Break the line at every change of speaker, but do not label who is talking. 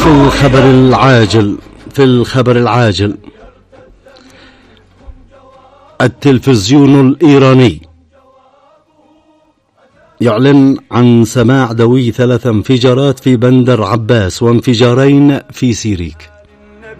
في الخبر العاجل التلفزيون الإيراني يعلن عن سماع دوي 3 انفجارات في بندر عباس وانفجارين في سيريك.